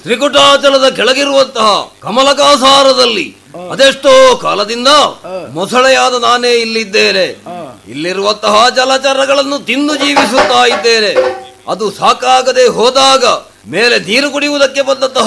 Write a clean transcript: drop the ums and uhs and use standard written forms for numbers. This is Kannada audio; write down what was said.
ತ್ರಿಕುಟಾಚಲದ ಕೆಳಗಿರುವಂತಹ ಕಮಲಕಾಸಾರದಲ್ಲಿ ಅದೆಷ್ಟೋ ಕಾಲದಿಂದ ಮೊಸಳೆಯಾದ ನಾನೇ ಇಲ್ಲಿದ್ದೇನೆ. ಇಲ್ಲಿರುವಂತಹ ಜಲಚರಗಳನ್ನು ತಿಂದು ಜೀವಿಸುತ್ತಾ ಇದ್ದೇನೆ. ಅದು ಸಾಕಾಗದೆ ಹೋದಾಗ ಮೇಲೆ ನೀರು ಕುಡಿಯುವುದಕ್ಕೆ ಬಂದಂತಹ